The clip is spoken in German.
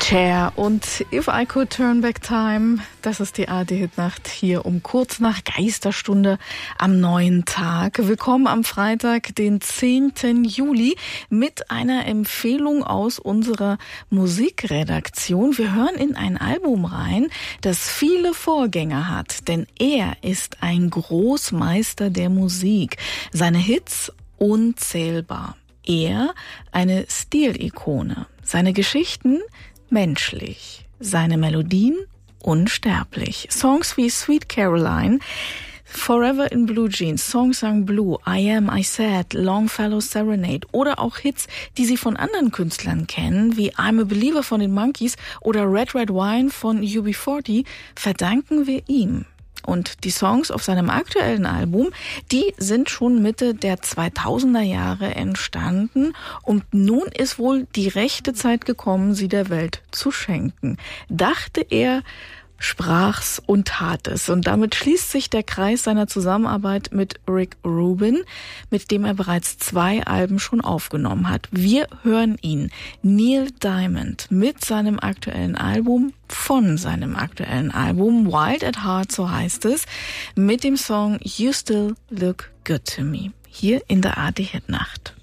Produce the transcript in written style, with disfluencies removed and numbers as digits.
Cher und If I Could Turn Back Time, das ist die ARD-Hitnacht hier um kurz nach Geisterstunde am neuen Tag. Willkommen am Freitag, den 10. Juli, mit einer Empfehlung aus unserer Musikredaktion. Wir hören in ein Album rein, das viele Vorgänger hat, denn er ist ein Großmeister der Musik. Seine Hits unzählbar. Er eine Stilikone. Seine Geschichten menschlich, seine Melodien unsterblich. Songs wie Sweet Caroline, Forever in Blue Jeans, Song Sung Blue, I Am, I Said, Longfellow Serenade oder auch Hits, die Sie von anderen Künstlern kennen, wie I'm a Believer von den Monkees oder Red Red Wine von UB40, verdanken wir ihm. Und die Songs auf seinem aktuellen Album, die sind schon Mitte der 2000er Jahre entstanden. Und nun ist wohl die rechte Zeit gekommen, sie der Welt zu schenken. Dachte er, sprach's und tat es. Und damit schließt sich der Kreis seiner Zusammenarbeit mit Rick Rubin, mit dem er bereits 2 Alben schon aufgenommen hat. Wir hören ihn, Neil Diamond, mit seinem aktuellen Album, von seinem aktuellen Album, Wild at Heart, so heißt es, mit dem Song You Still Look Good to Me, hier in der ARD-Hitnacht.